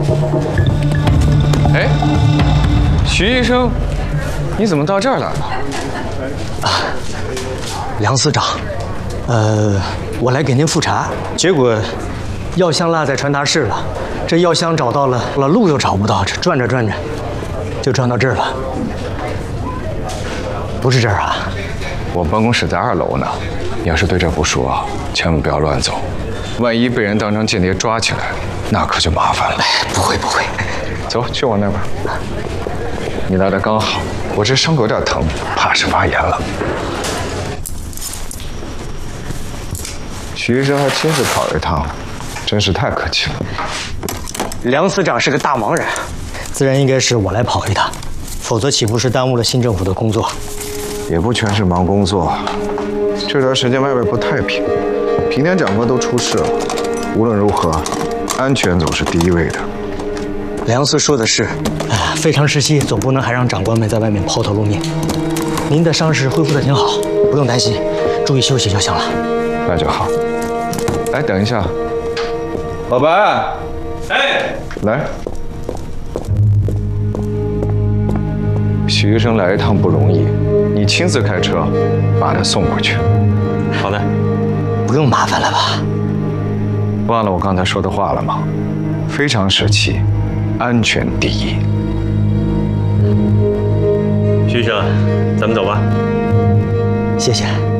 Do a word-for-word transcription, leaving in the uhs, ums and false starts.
哎，徐医生，你怎么到这儿来了？ 啊，梁司长，呃，我来给您复查，结果药箱落在传达室了。这药箱找到了，了路又找不到，这转着转着就转到这儿了。不是这儿啊？ 我办公室在二楼呢。你要是对这不熟啊，千万不要乱走，万一被人当成间谍抓起来，那可就麻烦了。 哎，不会不会。 走，去我那边。你来的刚好，我这伤口有点疼，怕是发炎了。徐医生还亲自跑一趟，真是太客气了。 梁司长是个大忙人，自然应该是我来跑一趟，否则岂不是耽误了新政府的工作？ 也不全是忙工作，这段时间外边不太平，平田长官都出事了。无论如何，安全总是第一位的。 梁司说的是，哎，非常时期总不能还让长官们在外面抛头露面。您的伤势恢复的挺好，不用担心，注意休息就行了。 那就好。哎，等一下，老白，哎，来，徐医生来一趟不容易，你亲自开车把他送过去。 好的，不用麻烦了吧？ 忘了我刚才说的话了吗？非常时期，安全第一。 徐医生，咱们走吧。 谢谢。